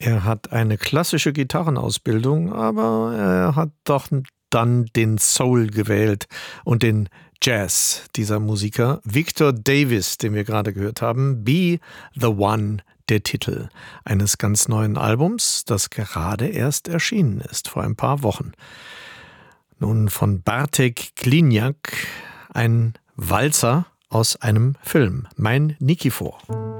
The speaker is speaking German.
Er hat eine klassische Gitarrenausbildung, aber er hat doch dann den Soul gewählt und den Jazz dieser Musiker. Victor Davis, den wir gerade gehört haben, Be the One, der Titel eines ganz neuen Albums, das gerade erst erschienen ist, vor ein paar Wochen. Nun von Bartek Gliniak, ein Walzer aus einem Film, Mein Nikifor.